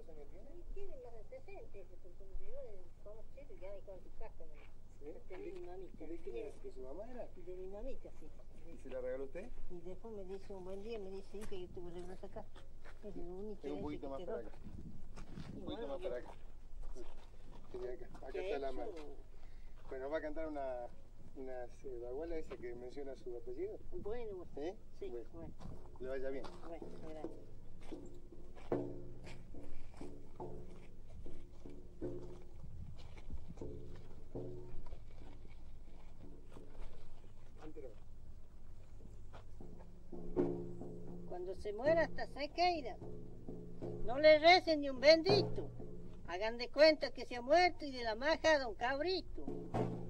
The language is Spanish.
¿Cuántos años tiene? Tiene más de 60, porque yo conocido ya de con su casa. ¿Sí? De mi mamita. ¿De quién era? ¿De su mamá era? De mi mamita, sí. ¿Y se la regaló usted? Y después me dice un buen día, me dice, hija, yo te voy a regalar esta casa. Es lo único Tengo un poquito más para acá. Un poquito más para acá. Acá está la mano. Bueno, va a cantar unas bagualas esa que menciona su apellido. Bueno, ¿Eh? sí, Bueno. bueno. Le vaya bien. Bueno, gracias. Cuando se muera hasta se queda. No le recen ni un bendito. Hagan de cuenta que se ha muerto y de la maja a don Cabrito.